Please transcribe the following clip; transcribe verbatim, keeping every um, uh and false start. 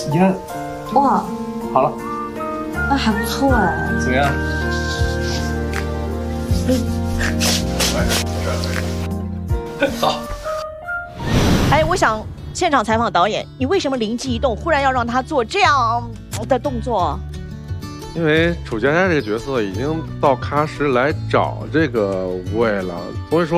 你看， 哇， 好了， 那还不错哎。 怎么样？好。 哎，我想现场采访导演，你为什么灵机一动，忽然要让他做这样的动作？ 因为楚佳佳这个角色已经到喀什来找这个吴畏了，所以说。